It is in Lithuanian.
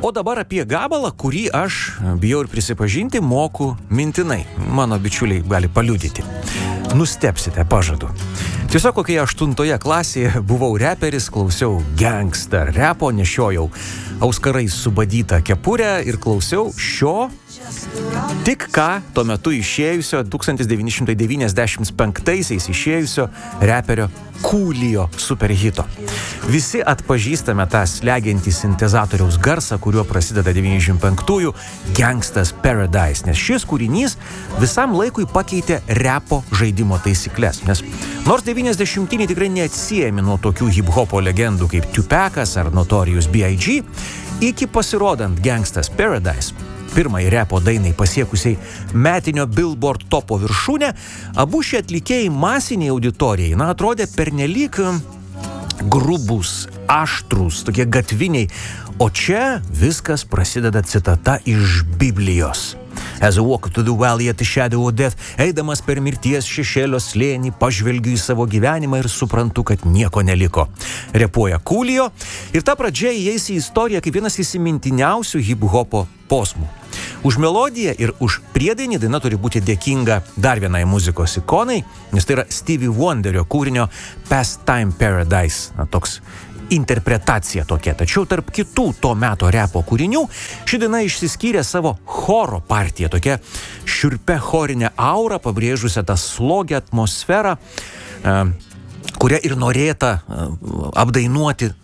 O dabar apie gabalą, kurį aš, bijau ir prisipažinti, moku mintinai. Mano bičiuliai gali paliudyti. Nustepsite, pažadu. Tiesiog kokie 8 klasėje buvau reperis, klausiau gangsta repo, nešiojau auskarais subadytą kepurę ir klausiau šio tik ką tuo metu išėjusio 1995-aisiais išėjusio reperio Coolio superhito. Visi atpažįstame tą slegiantį sintezatoriaus garsą, kuriuo prasideda 95-ųjų Gangsta's Paradise, nes šis kūrinys visam laikui pakeitė repo žaidimo taisyklės, nes nors 90-iniai tikrai neatsiejami nuo tokių hip-hopo legendų kaip Tupacas ar Notorious B.I.G., iki pasirodant Gangsta's Paradise, pirmai repo dainai pasiekusiai metinio Billboard topo viršūnę, abu šie atlikėjai masiniai auditorijai, atrodė pernelyg grubus, aštrus, tokie gatviniai, o čia viskas prasideda citata iš Biblijos. As I walk to the valley at the shadow of death, eidamas per mirties šešėlio slėnį, pažvelgiu į savo gyvenimą ir suprantu, kad nieko neliko. Repuoja Coolio ir ta pradžia įeis į istoriją kaip vienas įsimintiniausių hip-hopo posmų. Už melodiją ir už priedainį daina turi būti dėkinga dar vienai muzikos ikonai, nes tai yra Stevie Wonderio kūrinio Pastime Paradise, toks interpretacija tokia. Tačiau tarp kitų to meto repo kūrinių ši daina išsiskyrė savo choro partiją, tokia šiurpia chorinė aura, pabrėžusią tą slogę atmosferą, kurią ir norėta apdainuoti